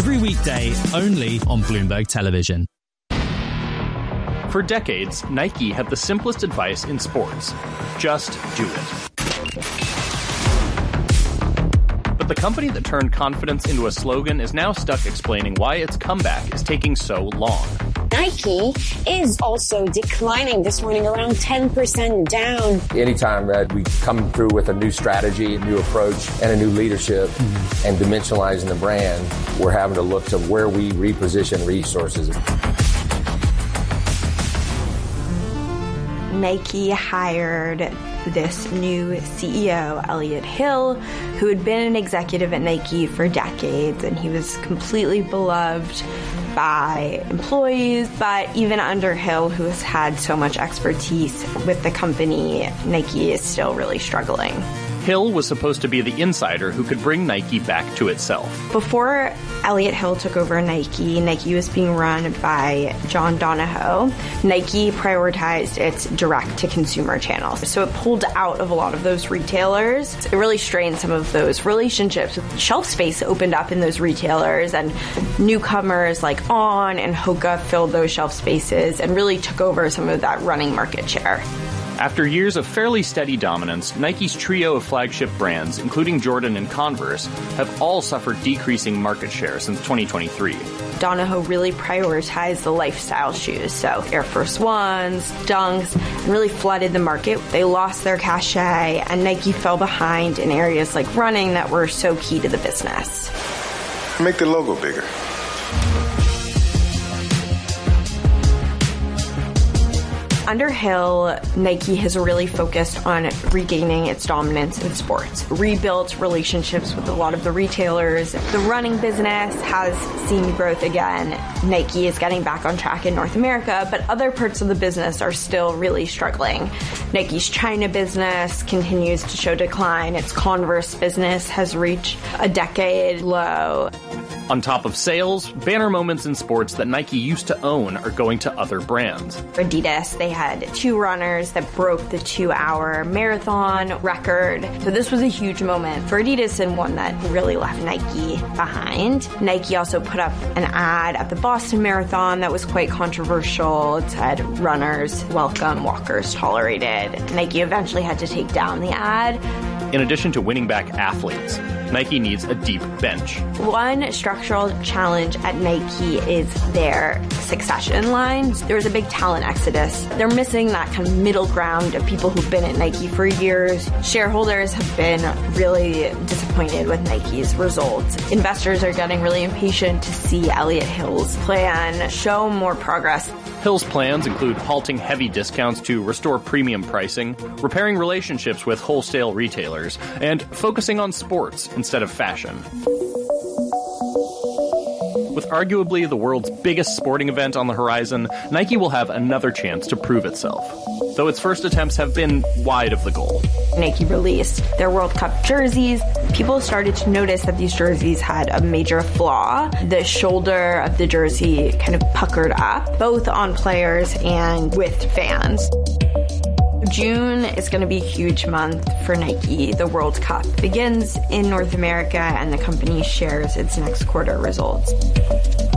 every weekday only on Bloomberg Television. For decades, Nike had the simplest advice in sports. Just do it. But the company that turned confidence into a slogan is now stuck explaining why its comeback is taking so long. Nike is also declining this morning, around 10% down. Anytime that we come through with a new strategy, a new approach, and a new leadership, and dimensionalizing the brand, we're having to look to where we reposition resources. Nike hired this new CEO, Elliott Hill, who had been an executive at Nike for decades, and he was completely beloved by employees. But even under Hill, who has had so much expertise with the company, Nike is still really struggling. Hill was supposed to be the insider who could bring Nike back to itself. Before Elliott Hill took over Nike, Nike was being run by John Donahoe. Nike prioritized its direct-to-consumer channels. So it pulled out of a lot of those retailers. It really strained some of those relationships. Shelf space opened up in those retailers, and newcomers like On and Hoka filled those shelf spaces and really took over some of that running market share. After years of fairly steady dominance, Nike's trio of flagship brands, including Jordan and Converse, have all suffered decreasing market share since 2023. Donahoe really prioritized the lifestyle shoes, so Air Force Ones, Dunks, and really flooded the market. They lost their cachet, and Nike fell behind in areas like running that were so key to the business. Make the logo bigger. Under Hill, Nike has really focused on regaining its dominance in sports, rebuilt relationships with a lot of the retailers. The running business has seen growth again. Nike is getting back on track in North America, but other parts of the business are still really struggling. Nike's China business continues to show decline. Its Converse business has reached a decade low. On top of sales, banner moments in sports that Nike used to own are going to other brands. Adidas, they had 2 runners that broke the 2-hour marathon record. So this was a huge moment for Adidas and one that really left Nike behind. Nike also put up an ad at the Boston Marathon that was quite controversial. It said, "Runners welcome, walkers tolerated." Nike eventually had to take down the ad. In addition to winning back athletes, Nike needs a deep bench. One structural challenge at Nike is their succession lines. There was a big talent exodus. They're missing that kind of middle ground of people who've been at Nike for years. Shareholders have been really disappointed with Nike's results. Investors are getting really impatient to see Elliott Hill's plan show more progress. Hill's plans include halting heavy discounts to restore premium pricing, repairing relationships with wholesale retailers, and focusing on sports instead of fashion. With arguably the world's biggest sporting event on the horizon, Nike will have another chance to prove itself, though its first attempts have been wide of the goal. Nike released their World Cup jerseys. People started to notice that these jerseys had a major flaw. The shoulder of the jersey kind of puckered up, both on players and with fans. June is going to be a huge month for Nike. The World Cup begins in North America, and the company shares its next quarter results.